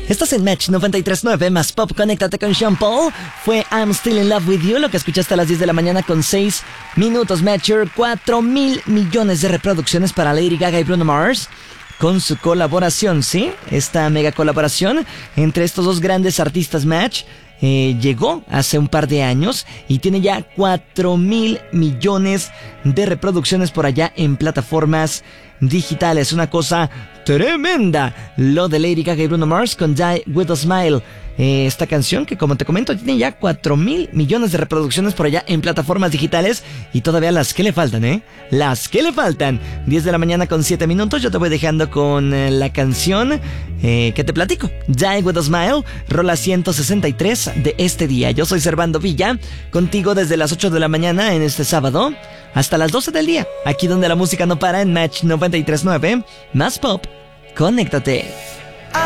Estás en Match 93.9 más Pop. Conéctate con Sean Paul. Fue I'm Still in Love with You, lo que escuchaste a las 10 de la mañana con 6 minutos. Matcher, 4,000 millones de reproducciones para Lady Gaga y Bruno Mars, con su colaboración, ¿sí? Esta mega colaboración entre estos dos grandes artistas. Match llegó hace un par de años y tiene ya 4,000 millones de reproducciones por allá en plataformas digitales. Una cosa tremenda lo de Lady Gaga y Bruno Mars con Die With A Smile. Esta canción que, como te comento, tiene ya 4,000 millones de reproducciones por allá en plataformas digitales. Y todavía las que le faltan, las que le faltan. 10 de la mañana con 7 minutos. Yo te voy dejando con la canción que te platico, Die With A Smile, rola 163 de este día. Yo soy Servando Villa, contigo desde las 8 de la mañana en este sábado hasta las 12 del día, aquí donde la música no para, en Match 93.9 más Pop. Conéctate.